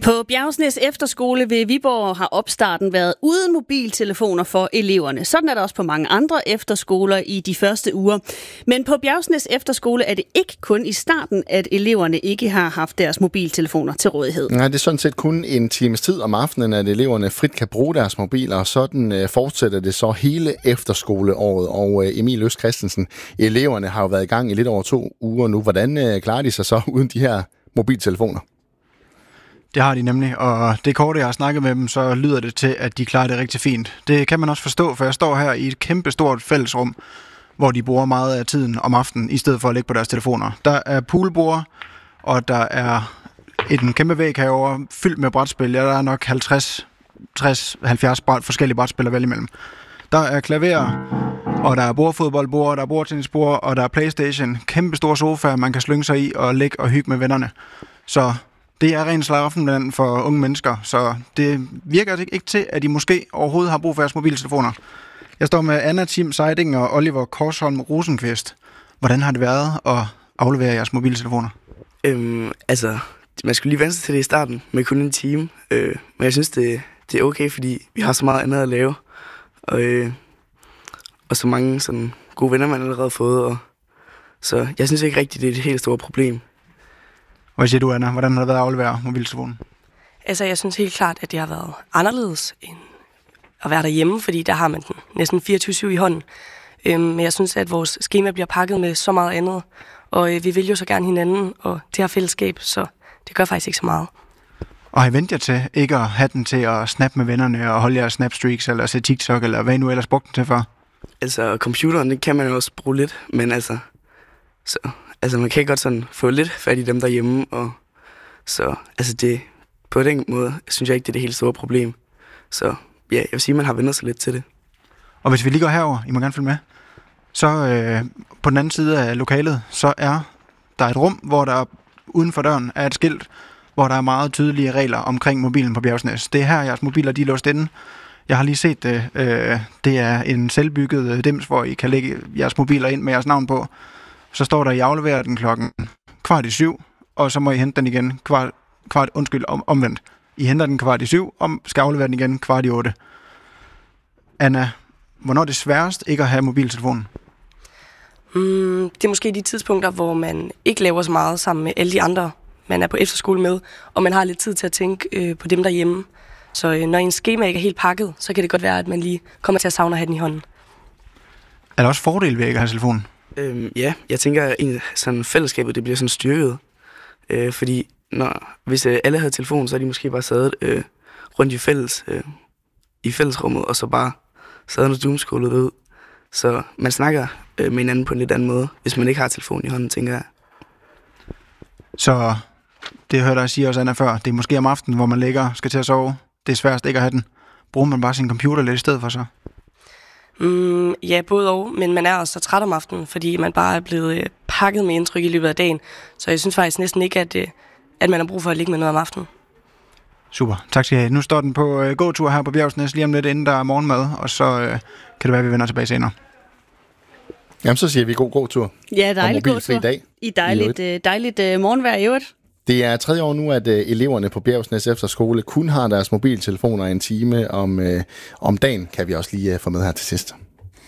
På Bjergsnæs Efterskole ved Viborg har opstarten været uden mobiltelefoner for eleverne. Sådan er der også på mange andre efterskoler i de første uger. Men på Bjergsnæs Efterskole er det ikke kun i starten, at eleverne ikke har haft deres mobiltelefoner til rådighed. Nej, det er sådan set kun en times tid om aftenen, at eleverne frit kan bruge deres mobiler, og sådan fortsætter det så hele efterskoleåret. Og Emil Øst Christensen, eleverne har jo været i gang i lidt over 2 uger nu. Hvordan klarer de sig så uden de her mobiltelefoner? Det har de nemlig, og det korte, jeg har snakket med dem, så lyder det til, at de klarer det rigtig fint. Det kan man også forstå, for jeg står her i et kæmpestort fællesrum, hvor de bruger meget af tiden om aftenen, i stedet for at ligge på deres telefoner. Der er poolbord, og der er en kæmpe væg herovre, fyldt med brætspil. Ja, der er nok 50, 60, 70 forskellige brætspil at vælge imellem. Der er klaver, og der er bordfodboldbord, der er bordtennisbord, og der er PlayStation. Kæmpe store sofaer, man kan slynge sig i og ligge og hygge med vennerne. Så det er rent slaraffenland for unge mennesker, så det virker ikke til, at de måske overhovedet har brug for deres mobiltelefoner. Jeg står med Anna Tim Seiding og Oliver Korsholm Rosenqvist. Hvordan har det været at aflevere jeres mobiltelefoner? Man skulle lige vente sig til det i starten med kun en time. Men jeg synes, det er okay, fordi vi har så meget andet at lave. Og så mange sådan gode venner, man allerede har fået. Så jeg synes ikke rigtigt, det er et helt stort problem. Hvad siger du, Anna? Hvordan har det været at aflevere mobiltelefonen? Altså, jeg synes helt klart, at det har været anderledes end at være derhjemme, fordi der har man den næsten 24/7 i hånden. Men jeg synes, at vores schema bliver pakket med så meget andet, og vi vil jo så gerne hinanden og det her fællesskab, så det gør faktisk ikke så meget. Og har I vendt jer til ikke at have den til at snappe med vennerne og holde jeres snapstreaks, eller se TikTok, eller hvad I nu ellers brugte den til for? Altså, computeren, det kan man jo også bruge lidt, men man kan godt sådan få lidt fat i dem derhjemme, og så det på den måde synes jeg ikke, det er det helt store problem. Så ja, jeg vil sige, at man har vendt sig lidt til det. Og hvis vi lige går herover, I må gerne følge med, så på den anden side af lokalet, så er der et rum, hvor der uden for døren er et skilt, hvor der er meget tydelige regler omkring mobilen på Bjergsnæs. Det er her, jeres mobiler de er låst inde. Jeg har lige set det. Det er en selvbygget dims, hvor I kan lægge jeres mobiler ind med jeres navn på. Så står der, I afleverer den 6:15, og så må I hente den igen omvendt. I henter den 6:15, og skal aflevere den igen 7:15. Anna, hvornår er det sværest ikke at have mobiltelefonen? Det er måske de tidspunkter, hvor man ikke laver så meget sammen med alle de andre, man er på efterskole med, og man har lidt tid til at tænke på dem derhjemme. Så når ens schema ikke er helt pakket, så kan det godt være, at man lige kommer til at savne at have den i hånden. Er der også fordele ved ikke at have telefonen? Ja, jeg tænker, at sådan fællesskabet det bliver sådan styrket. Fordi hvis alle havde telefon, så er de måske bare sad rundt i fællesrummet, og så bare sad og doomscrollet ud. Så man snakker med hinanden på en lidt anden måde, hvis man ikke har telefon i hånden, tænker jeg. Så det hørte jeg sige også, Anna, før. Det er måske om aftenen, hvor man ligger og skal til at sove. Det er sværest ikke at have den. Bruger man bare sin computer lidt i stedet for så? Ja, både og, men man er også så træt om aftenen, fordi man bare er blevet pakket med indtryk i løbet af dagen. Så jeg synes faktisk næsten ikke, at man har brug for at ligge med noget om aftenen. Super, tak skal I have. Nu står den på gåtur her på Bjergsnæs lige om lidt, inden der er morgenmad, og så kan det være, at vi vender tilbage senere. Jamen, så siger vi god gåtur. Ja, dejlig gåtur. Dag. I dejligt morgenvejr i øvrigt. Det er 3. år nu, at eleverne på Bjergsnæs Efterskole kun har deres mobiltelefoner en time om dagen, kan vi også lige få med her til sidst.